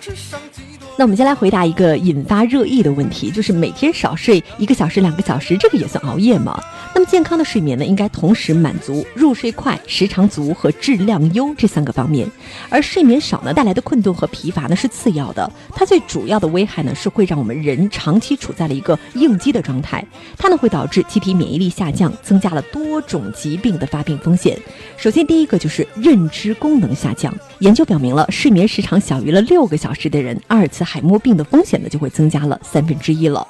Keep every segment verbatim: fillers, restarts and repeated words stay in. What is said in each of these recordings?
那我们先来回答一个引发热议的问题，就是每天少睡一个小时、两个小时，这个也算熬夜吗？那么健康的睡眠呢，应该同时满足入睡快、时长足和质量优这三个方面。而睡眠少呢，带来的困顿和疲乏呢是次要的，它最主要的危害呢是会让我们人长期处在了一个应激的状态，它呢会导致机体免疫力下降，增加了多种疾病的发病风险。首先第一个就是认知功能下降，研究表明了睡眠时长小于了六个小时的人，阿尔茨海默病的风险呢就会增加了三分之一了。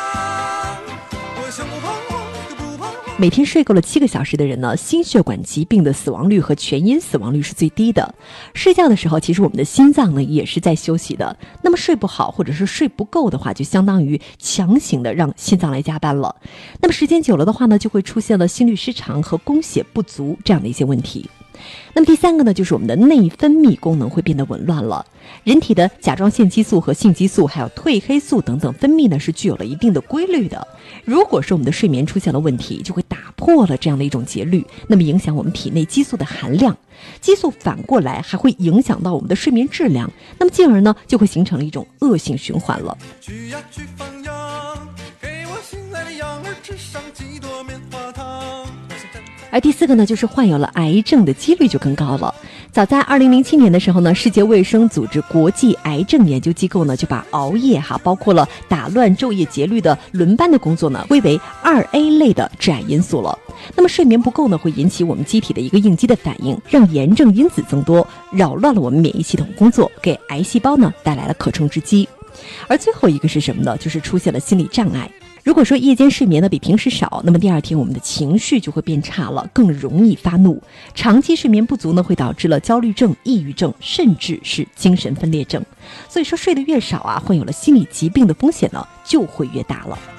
每天睡够了七个小时的人呢，心血管疾病的死亡率和全因死亡率是最低的。睡觉的时候，其实我们的心脏呢也是在休息的。那么睡不好或者是睡不够的话，就相当于强行的让心脏来加班了。那么时间久了的话呢，就会出现了心律失常和供血不足这样的一些问题。那么第三个呢，就是我们的内分泌功能会变得紊乱了。人体的甲状腺激素和性激素还有褪黑素等等分泌呢是具有了一定的规律的。如果说我们的睡眠出现了问题，就会打破了这样的一种节律，那么影响我们体内激素的含量，激素反过来还会影响到我们的睡眠质量，那么进而呢就会形成了一种恶性循环了。去呀去放羊，给我心爱的羊儿吃上几朵棉花糖。而第四个呢，就是患有了癌症的几率就更高了。早在二零零七年的时候呢，世界卫生组织国际癌症研究机构呢就把熬夜哈，包括了打乱昼夜节律的轮班的工作呢，归为二 A 类的致癌因素了。那么睡眠不够呢，会引起我们机体的一个应激的反应，让炎症因子增多，扰乱了我们免疫系统工作，给癌细胞呢带来了可乘之机。而最后一个是什么呢？就是出现了心理障碍。如果说夜间睡眠呢比平时少，那么第二天我们的情绪就会变差了，更容易发怒。长期睡眠不足呢，会导致了焦虑症、抑郁症，甚至是精神分裂症。所以说睡得越少啊，患有了心理疾病的风险呢就会越大了。